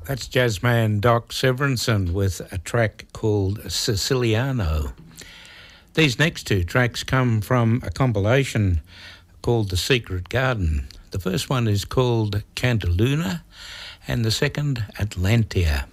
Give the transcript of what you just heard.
That's jazzman Doc Severinsen with a track called Siciliano. These next two tracks come from a compilation called The Secret Garden. The first one is called Cantaluna and the second Atlantia.